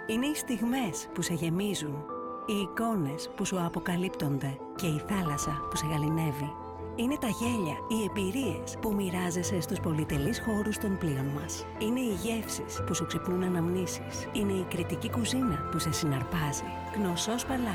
Είναι οι στιγμές που σε γεμίζουν, οι εικόνες που σου αποκαλύπτονται και η θάλασσα που σε γαληνεύει. Είναι τα γέλια, οι εμπειρίες που μοιράζεσαι στους πολυτελείς χώρους των πλοίων μας. Είναι οι γεύσεις που σου ξυπνούν αναμνήσεις. Είναι η κριτική κουζίνα που σε συναρπάζει. Γνωσός Παλάτης.